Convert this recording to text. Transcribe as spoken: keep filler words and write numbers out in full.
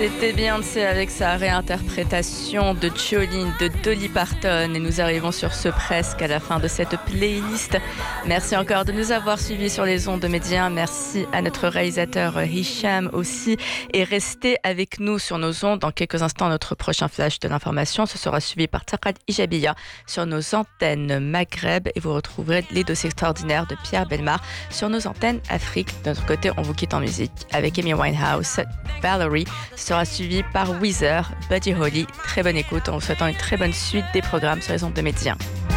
C'était Beyoncé avec sa réinterprétation de Jolene de Dolly Parton et nous arrivons sur ce presque à la fin de cette playlist. Merci encore de nous avoir suivis sur les ondes de Média. Merci à notre réalisateur Hicham aussi et restez avec nous sur nos ondes. Dans quelques instants, notre prochain flash de l'information, ce sera suivi par Taqad Ijabiya sur nos antennes Maghreb et vous retrouverez les dossiers extraordinaires de Pierre Belmar sur nos antennes Afrique. De notre côté, on vous quitte en musique avec Amy Winehouse, Valerie, sera suivi par Weezer, Buddy Holly. Très bonne écoute en vous souhaitant une très bonne suite des programmes sur les ondes de Média.